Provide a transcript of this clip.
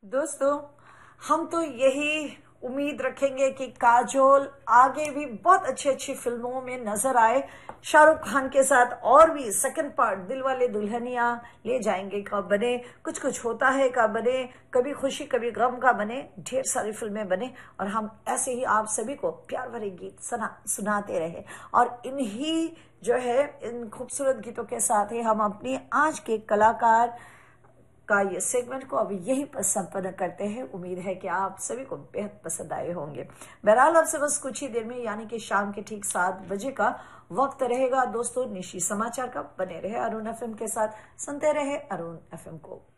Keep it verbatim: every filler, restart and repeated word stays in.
दोस्तों, हम तो यही उम्मीद रखेंगे कि काजोल आगे भी बहुत अच्छी अच्छी फिल्मों में नजर आए। शाहरुख खान के साथ और भी सेकंड पार्ट दिलवाले दुल्हनिया ले जाएंगे का बने, कुछ कुछ होता है का बने, कभी खुशी कभी गम का बने, ढेर सारी फिल्में बने और हम ऐसे ही आप सभी को प्यार भरे गीत सुना सुनाते रहे। और इन्हीं जो है इन खूबसूरत गीतों के साथ ही हम अपनी आज के कलाकार का ये सेगमेंट को अभी यही पर संपन्न करते हैं। उम्मीद है कि आप सभी को बेहद पसंद आए होंगे। बहरहाल आपसे बस कुछ ही देर में यानी कि शाम के ठीक सात बजे का वक्त रहेगा दोस्तों निशी समाचार का। बने रहे अरुण एफएम के साथ, सुनते रहे अरुण एफएम को।